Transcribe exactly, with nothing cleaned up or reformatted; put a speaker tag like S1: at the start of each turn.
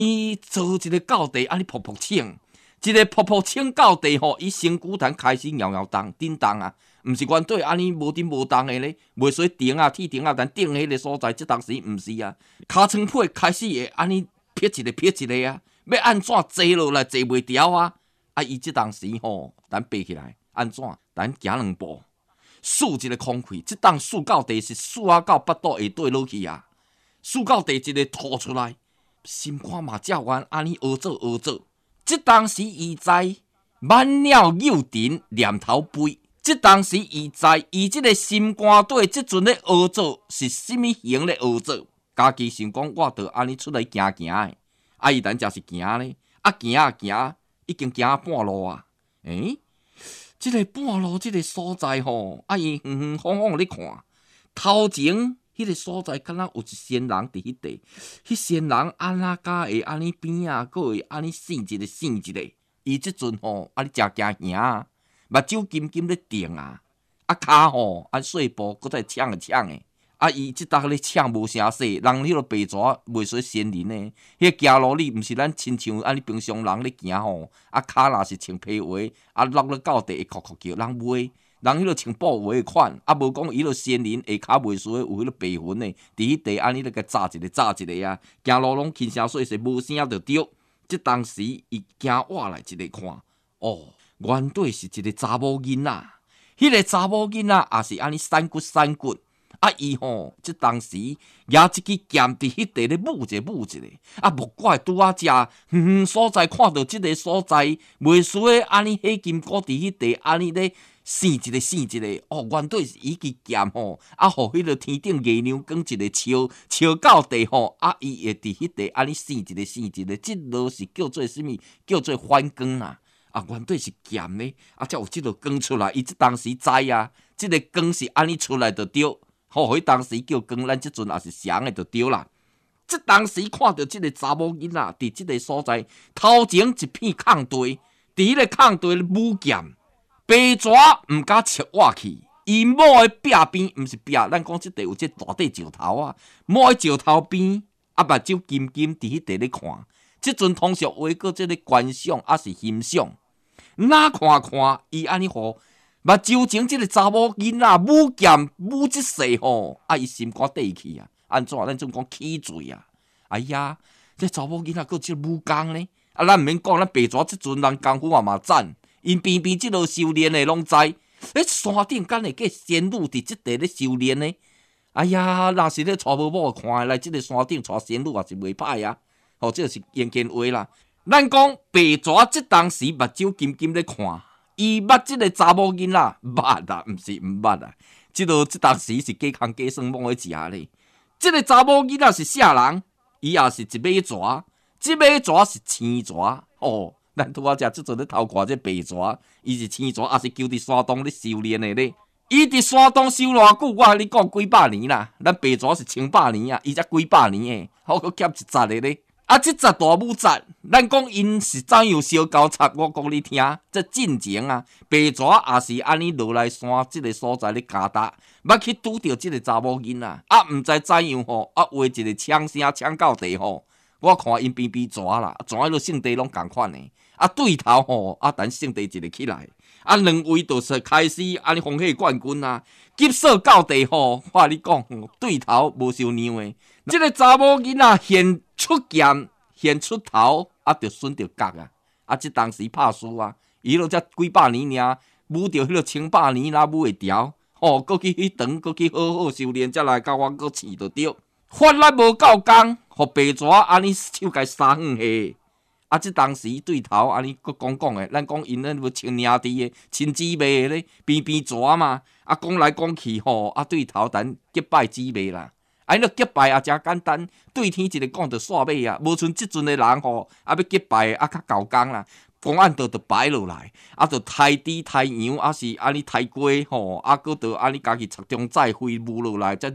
S1: 伊做一个到地，安尼噗噗请，一个噗噗请到地吼，伊身躯坛开始摇摇动、震动啊，毋是原对安尼无震无动的咧，袂说顶啊、铁顶啊，但顶迄个所在，即当时毋是啊，尻川皮开始会安尼撇一个撇一个啊，要安怎坐落来坐袂牢啊？啊，伊即当时吼，咱爬起来安怎？咱行两步，竖一个空气，即当竖到地是竖啊到腹肚下底落去啊，竖到地一个吐出来。心肝嘛，照原安尼学做学做。即当时伊知满了幼尘念头飞，即当时伊知伊即个心肝底即阵咧学做是甚物型咧学做。家己想讲，我着安尼出来行行诶，啊伊等才是行咧，啊行啊行，已经行半路啊。诶，即、這个半路即个所在吼，啊伊远远晃晃咧看，头前。迄个所在，敢若有一仙人伫迄地，迄仙人安那甲会安尼边啊，佫会安尼醒一个醒一个。伊即阵吼，安尼诚惊行啊，目睭金金咧定啊，啊骹吼安细步，佫再抢诶抢诶。啊，伊即搭咧抢无声势，人迄个白蛇袂说仙人呢。迄个行路哩，毋是咱亲像安尼平常人咧行吼，啊骹若是穿皮鞋，啊落咧到地会哭哭叫，人袂。人迄个穿布鞋款，啊无讲伊迄个仙人下骹袂输有迄个白云诶，伫迄地安尼咧甲炸一个炸一个啊，行路拢轻声细细，无声就对。即当时伊惊活来一个看，哦，原对是一个查某囡仔，迄、那个查某囡仔也是安尼散骨散骨，啊伊吼，即当时举一支剑伫迄地咧舞者舞者，啊莫怪拄啊遮远远所在看到即个所在，袂输诶安尼火金果伫迄地安尼咧。醒一个醒一个，哦，原对是伊支剑吼，啊，互迄个天顶月亮光一个笑笑到地吼，啊，伊会伫迄地安尼醒一个醒一个，即落是叫做什物？叫做反光啊！啊，原对是剑呢，啊，才有即落光出来。伊即当时知啊，即、這个光是安尼出来就对，吼，迄当时叫光，咱即阵也是翔的就对啦。即当时看到即个查某囡仔伫即个所在，头前一片空地，伫迄个空地咧舞剑。白蛇毋敢切我去，伊某诶壁边，毋是壁，咱讲即地有即大块石头啊，某诶石头边，啊目睭金金伫迄地咧看，即阵通俗话叫即个观赏，啊是欣赏。哪看看伊安尼吼，目睭前即个查某囡仔舞剑舞即世吼，啊伊心肝底去啊，安怎咱总讲起罪啊？哎呀，这查某囡仔佫即武功呢？啊，咱毋免讲，咱白蛇即阵人功夫也嘛赞。因偏偏即落修炼的拢知，诶，山顶敢会计仙女伫即地咧修炼呢？哎呀，若是咧带某某看来，即个山顶带仙女也是袂歹啊！吼，这是言间话啦。咱讲白蛇即当时目睭金金咧看，伊捌即个查某囡仔捌啦，毋是毋捌啊。即落即当时是假空假算摸咧食咧。即个查某囡仔是啥人？伊也是一尾蛇，即尾蛇是青蛇哦。咱拄仔遮即阵咧偷看这白蛇，伊是青蛇，也是求伫山洞咧修炼的咧。伊伫山洞修偌久，我甲你讲几百年啦。咱白蛇是千百年啊，伊才几百年诶，好佫欠一节的咧。啊，即节大武节，咱讲因是怎样烧交叉，我讲你听。这进前啊，白蛇也是安尼落来山即个所在咧加达，捌去拄着即个查某囡仔，啊，毋知怎样吼，啊，话一个枪声枪到地吼。我看因边边蛇啦，蛇迄落性地拢共款诶。啊，对头吼，啊，等性地一个起来，啊，两位就是开始安尼风气冠军啊，急速到地吼，我你讲，对头无受让诶。即、這个查某囡仔现出剑，现出头，啊，就损着角啊，啊，即当时拍输啊，伊落才几百年尔，舞着迄落千百年啦，舞会调，吼、哦，搁去迄长，搁去好好修炼，才来甲我搁饲着着。法力无够工，互白蛇安尼手甲三远下。啊！即当时对头安尼佫讲讲诶，咱讲因咧要亲兄弟诶、亲姊妹诶咧，边边蛇嘛。啊，讲来讲去吼，啊对头等结拜姊妹啦。啊，迄个结拜也诚简单，对天一个讲就煞尾啊，无像即阵诶人吼，啊要结拜啊较够工啦。公案就就摆落来，啊，就抬猪抬羊，啊是安尼抬鸡吼，啊，佫就安尼家己插中载飞舞落来，才